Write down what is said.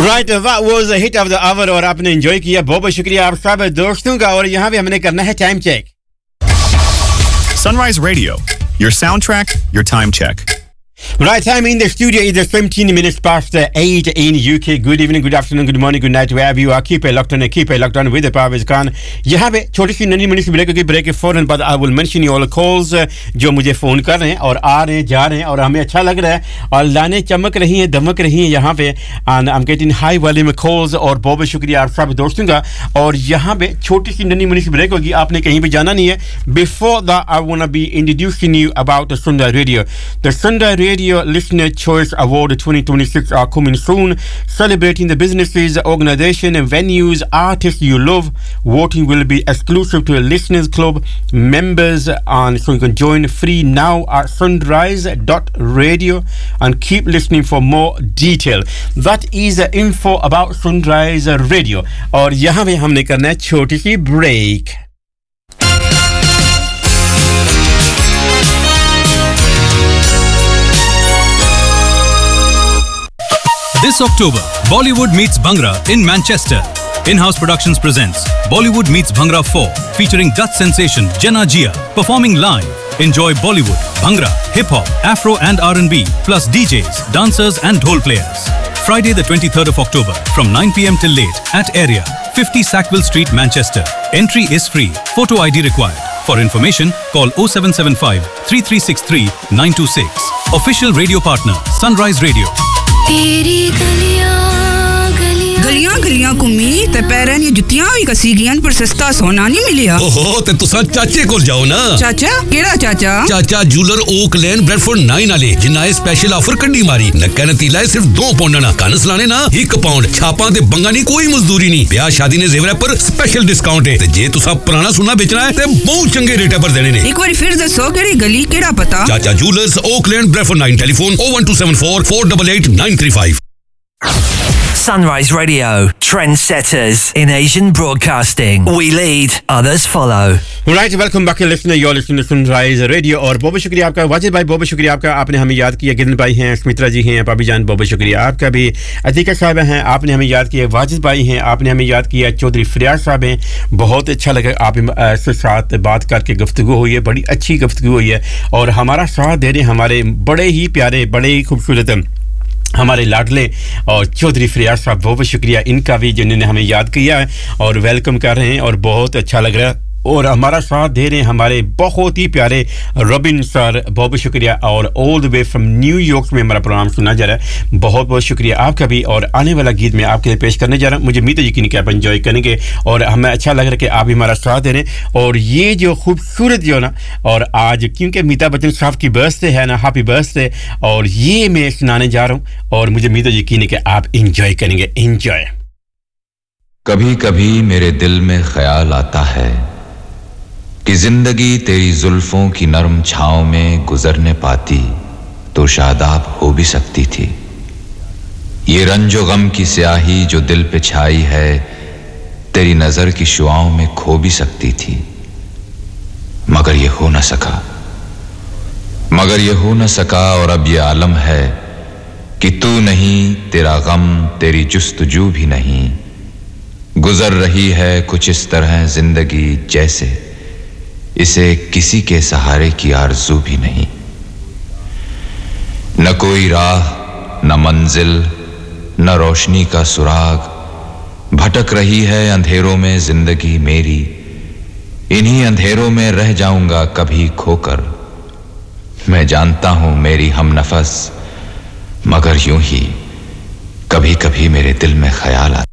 Right, that was a hit of the hour और आपने enjoy किया. बहुत बहुत शुक्रिया आप सब दोस्तों का. और यहाँ पे हमने करना है time check. Sunrise Radio, your soundtrack, your time check. Right, time in the studio is 17 minutes past 8 in UK. Good evening, good afternoon, good morning, good night, wherever you are. Keep it locked on with the Parvez Khan. यहाँ पे छोटी सी नन्ही मुन्नी सी break होगी. Break के फौरन बाद I will mention you all calls जो मुझे फ़ोन कर रहे हैं और आ रहे हैं, जा रहे हैं और हमें अच्छा लग रहा है और लाने चमक रही हैं, दमक रही हैं यहाँ पे. And I'm getting high volume calls और बहुत बहुत शुक्रिया आप सब दोस्तों का. और यहाँ पे छोटी सी नन्ही मुन्नी सी ब्रेक होगी. आपने कहीं पे जाना नहीं है. Before that, I want to be introducing you about the Sunday Radio. The Sunday Radio Listener Choice Award 2026 are coming soon, celebrating the businesses, organization and venues, artists you love. Voting will be exclusive to a Listeners Club members, and so you can join free now at sunrise.radio and keep listening for more detail. That is the info about Sunrise Radio. और यहाँ पे हमने करना है छोटी सी break. This October, Bollywood meets Bhangra in Manchester. In-house Productions presents Bollywood meets Bhangra 4, featuring Dutch sensation Jenna Gia performing live. Enjoy Bollywood, Bhangra, hip-hop, Afro and R&B, plus DJs, dancers and dhol players. Friday the 23rd of October from 9 p.m. till late at Area, 50 Sackville Street, Manchester. Entry is free. Photo ID required. For information, call 0775 3363 926. Official radio partner, Sunrise Radio. गलियां गलियां घुमी ते पैरां दी जुत्तियां भी कसी गईयां पर सस्ता सोना नहीं मिलिया. ओहो ते तुसा चाचे कोल जाओ ना. चाचा केड़ा चाचा? चाचा जूलर ओक लेन ब्रेडफोर्ड 9 वाले जिन्ना ए स्पेशल ऑफर कड्डी मारी. नक्का नतीला है सिर्फ 2 पाउंड ना. कानस लाने ना 1 पाउंड. छापां ते बंगा नहीं कोई मजदूरी नहीं. ब्याह शादी ने जेवर पर स्पेशल डिस्काउंट है. ते जे तुसा पुराना सोना बेचना है ते बहुत चंगे रेट पर देने ने. एक बार फिर दसो केड़ी गली केड़ा पता? चाचा jewellers okay lane Bradford 9. Telephone 01274 488 935. Sunrise Radio, trendsetters in Asian broadcasting. We lead, others follow. Right, welcome back, listener. You're listening to Sunrise Radio. और बहुत शुक्रिया आपका वाजिद भाई, बहुत शुक्रिया आपका. आपने हमें याद किया. गिरन भाई हैं, स्मित्रा जी हैं, पापी जान, बहुत शुक्रिया आपका भी. अतीका साहब हैं, आपने हमें याद किया. वाजिद भाई हैं, आपने हमें याद किया. चौधरी फरियाद साहब हैं, बहुत अच्छा लगा आपके साथ बात करके. गुफ्तगू हुई है, बड़ी अच्छी गुफ्तगू हुई है और हमारा साथ दे रहे हमारे बड़े ही प्यारे, बड़े ही खूबसूरत हमारे लाडले और चौधरी फरियाद साहब. बहुत शुक्रिया इनका भी जिन्होंने हमें याद किया है और वेलकम कर रहे हैं और बहुत अच्छा लग रहा है. और हमारा साथ दे रहे हैं हमारे बहुत ही प्यारे रॉबिन सर. बहुत शुक्रिया. और all the way from New York में हमारा प्रोग्राम सुना जा रहा है. बहुत बहुत शुक्रिया आपका भी. और आने वाला गीत मैं आपके लिए पेश करने जा रहा हूँ. मुझे उम्मीद है यकीन कि आप एंजॉय करेंगे और हमें अच्छा लग रहा है कि आप भी हमारा साथ दे रहे हैं. और ये जो खूबसूरत जो ना, और आज क्योंकि अमिताभ बच्चन साहब की बर्थडे है ना, हैप्पी बर्थडे, और ये मैं सुनाने जा रहा हूँ और मुझे उम्मीद है यकीन है कि आप एंजॉय करेंगे. एंजॉय. कभी कभी मेरे दिल में ख्याल आता है कि जिंदगी तेरी जुल्फों की नरम छांव में गुजरने पाती तो शादाब हो भी सकती थी. ये रंजो गम की स्याही जो दिल पे छाई है तेरी नजर की शुआओं में खो भी सकती थी. मगर ये हो न सका और अब ये आलम है कि तू नहीं, तेरा गम, तेरी जुस्तजू भी नहीं. गुजर रही है कुछ इस तरह जिंदगी जैसे इसे किसी के सहारे की आरज़ू भी नहीं. न कोई राह, न मंजिल, न रोशनी का सुराग. भटक रही है अंधेरों में जिंदगी मेरी. इन्हीं अंधेरों में रह जाऊंगा कभी खोकर. मैं जानता हूं मेरी हमनफस, मगर यूं ही कभी कभी मेरे दिल में ख्याल आता.